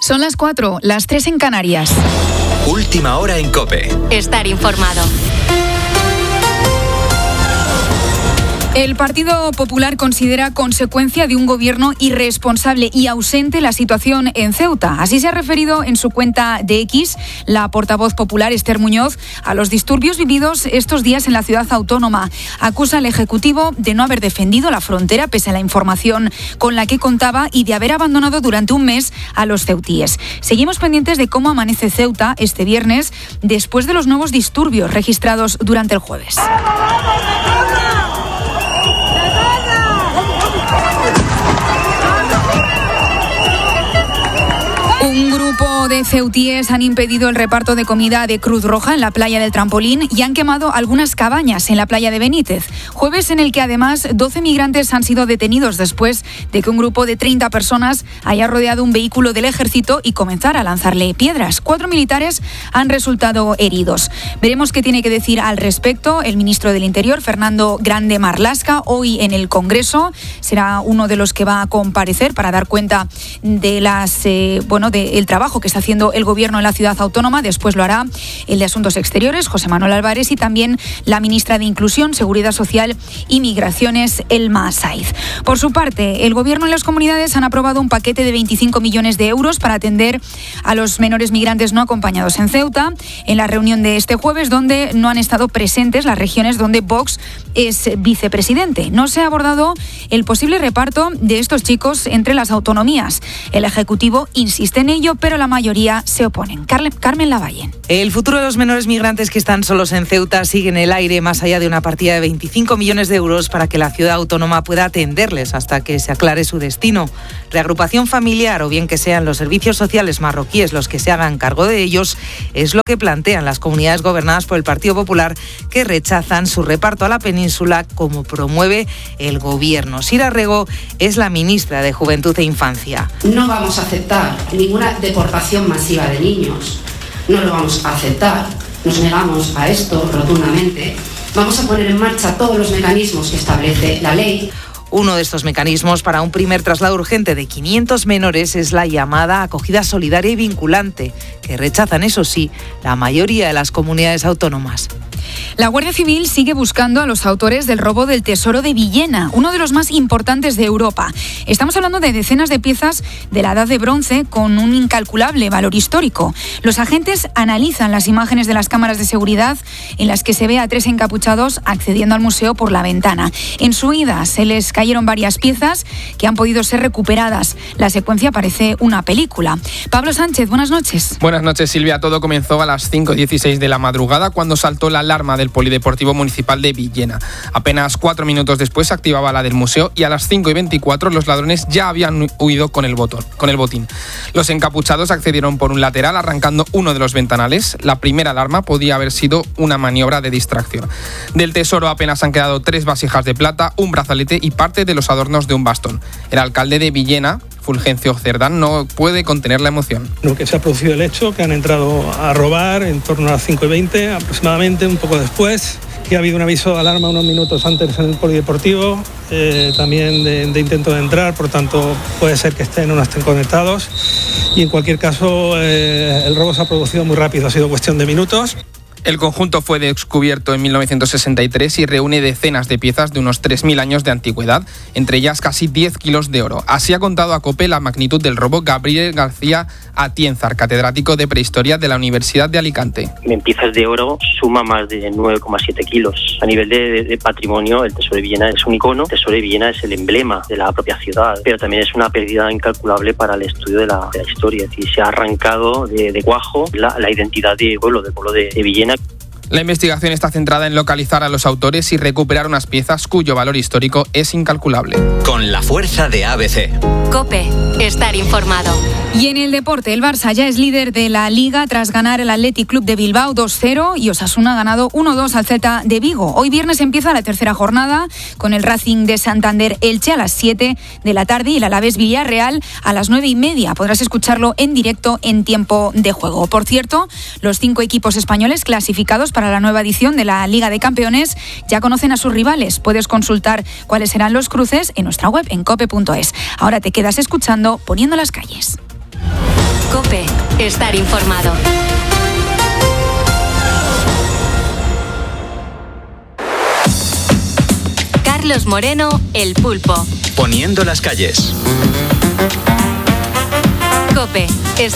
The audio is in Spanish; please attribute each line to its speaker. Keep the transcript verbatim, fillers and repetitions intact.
Speaker 1: Son las cuatro, las tres en Canarias.
Speaker 2: Última hora en COPE.
Speaker 3: Estar informado.
Speaker 1: El Partido Popular considera consecuencia de un gobierno irresponsable y ausente la situación en Ceuta. Así se ha referido en su cuenta de X la portavoz popular Esther Muñoz a los disturbios vividos estos días en la ciudad autónoma. Acusa al Ejecutivo de no haber defendido la frontera pese a la información con la que contaba y de haber abandonado durante un mes a los ceutíes. Seguimos pendientes de cómo amanece Ceuta este viernes después de los nuevos disturbios registrados durante el jueves. Un grupo de ceutíes han impedido el reparto de comida de Cruz Roja en la playa del Trampolín y han quemado algunas cabañas en la playa de Benítez. Jueves en el que además doce migrantes han sido detenidos después de que un grupo de treinta personas haya rodeado un vehículo del ejército y comenzara a lanzarle piedras. Cuatro militares han resultado heridos. Veremos qué tiene que decir al respecto el ministro del Interior, Fernando Grande Marlaska, hoy en el Congreso. Será uno de los que va a comparecer para dar cuenta de las eh, bueno de el trabajo que está haciendo el Gobierno en la ciudad autónoma. Después lo hará el de Asuntos Exteriores, José Manuel Álvarez, y también la ministra de Inclusión, Seguridad Social y Migraciones, Elma Saiz. Por su parte, el Gobierno y las comunidades han aprobado un paquete de veinticinco millones de euros para atender a los menores migrantes no acompañados en Ceuta, en la reunión de este jueves, donde no han estado presentes las regiones donde Vox es vicepresidente. No se ha abordado el posible reparto de estos chicos entre las autonomías. El Ejecutivo insiste en ello, pero la mayoría se oponen. Carmen Lavalle.
Speaker 4: El futuro de los menores migrantes que están solos en Ceuta sigue en el aire, más allá de una partida de veinticinco millones de euros para que la ciudad autónoma pueda atenderles hasta que se aclare su destino. Reagrupación familiar o bien que sean los servicios sociales marroquíes los que se hagan cargo de ellos, es lo que plantean las comunidades gobernadas por el Partido Popular, que rechazan su reparto a la península como promueve el Gobierno. Sira Rego es la ministra de Juventud e Infancia.
Speaker 5: No vamos a aceptar ninguna deportación masiva de niños. No lo vamos a aceptar. Nos negamos a esto rotundamente. Vamos a poner en marcha todos los mecanismos que establece la ley.
Speaker 4: Uno de estos mecanismos para un primer traslado urgente de quinientos menores es la llamada acogida solidaria y vinculante, que rechazan, eso sí, la mayoría de las comunidades autónomas.
Speaker 1: La Guardia Civil sigue buscando a los autores del robo del Tesoro de Villena, uno de los más importantes de Europa. Estamos hablando de decenas de piezas de la Edad de Bronce con un incalculable valor histórico. Los agentes analizan las imágenes de las cámaras de seguridad en las que se ve a tres encapuchados accediendo al museo por la ventana. En su ida se les cayeron varias piezas que han podido ser recuperadas. La secuencia parece una película. Pablo Sánchez, buenas noches.
Speaker 6: Buenas noches, Silvia. Todo comenzó a las cinco y dieciséis de la madrugada cuando saltó la alarma del Polideportivo Municipal de Villena. Apenas cuatro minutos después se activaba la del museo y a las cinco y veinticuatro los ladrones ya habían huido con el, botón, con el botín. Los encapuchados accedieron por un lateral arrancando uno de los ventanales. La primera alarma podía haber sido una maniobra de distracción. Del tesoro apenas han quedado tres vasijas de plata, un brazalete y parte de los adornos de un bastón. El alcalde de Villena, Fulgencio Cerdán, no puede contener la emoción.
Speaker 7: Lo que se ha producido el hecho, que han entrado a robar en torno a las cinco y veinte aproximadamente, un poco después, que ha habido un aviso de alarma unos minutos antes en el polideportivo, eh, también de, de intento de entrar, por tanto puede ser que estén o no estén conectados y en cualquier caso eh, el robo se ha producido muy rápido, ha sido cuestión de minutos.
Speaker 6: El conjunto fue descubierto en mil novecientos sesenta y tres y reúne decenas de piezas de unos tres mil años de antigüedad, entre ellas casi diez kilos de oro. Así ha contado a COPE la magnitud del robo Gabriel García Atienzar, catedrático de Prehistoria de la Universidad de Alicante.
Speaker 8: En piezas de oro suma más de nueve coma siete kilos. A nivel de, de, de patrimonio, el Tesoro de Villena es un icono. El Tesoro de Villena es el emblema de la propia ciudad, pero también es una pérdida incalculable para el estudio de la, de la historia. Es decir, se ha arrancado de, de cuajo la, la identidad del pueblo, del pueblo de, de Villena.
Speaker 6: La investigación está centrada en localizar a los autores y recuperar unas piezas cuyo valor histórico es incalculable.
Speaker 2: Con la fuerza de A B C.
Speaker 3: COPE, estar informado.
Speaker 1: Y en el deporte, el Barça ya es líder de la Liga tras ganar el Athletic Club de Bilbao dos cero y Osasuna ha ganado uno dos al Celta de Vigo. Hoy viernes empieza la tercera jornada con el Racing de Santander Elche a las siete de la tarde y el Alavés Villarreal a las nueve y media. Podrás escucharlo en directo en tiempo de juego. Por cierto, los cinco equipos españoles clasificados para la nueva edición de la Liga de Campeones ya conocen a sus rivales. Puedes consultar cuáles serán los cruces en nuestra web en cope punto es. Ahora te quedas escuchando Poniendo las calles.
Speaker 3: COPE. Estar informado. Carlos Moreno, El Pulpo.
Speaker 2: Poniendo las calles.
Speaker 3: COPE. Estar